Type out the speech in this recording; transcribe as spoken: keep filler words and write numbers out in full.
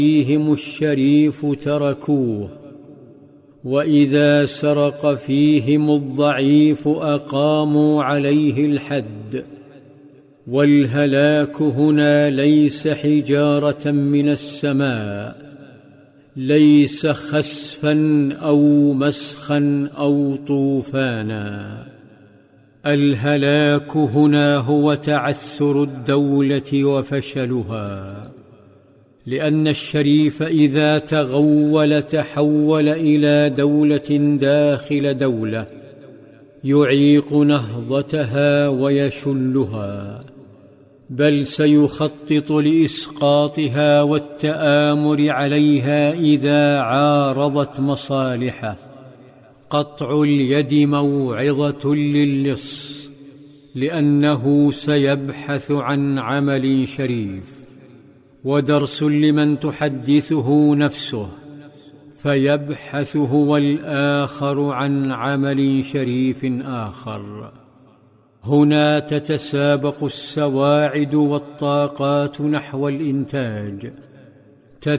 فيهم الشريف تركوه، وإذا سرق فيهم الضعيف أقاموا عليه الحد. والهلاك هنا ليس حجارة من السماء، ليس خسفا أو مسخا أو طوفانا. الهلاك هنا هو تعثر الدولة وفشلها، لأن الشريف إذا تغول تحول إلى دولة داخل دولة، يعيق نهضتها ويشلها، بل سيخطط لإسقاطها والتآمر عليها إذا عارضت مصالحه. قطع اليد موعظة للص، لأنه سيبحث عن عمل شريف، ودرس لمن تحدثه نفسه، فيبحث هو الآخر عن عمل شريف آخر. هنا تتسابق السواعد والطاقات نحو الإنتاج،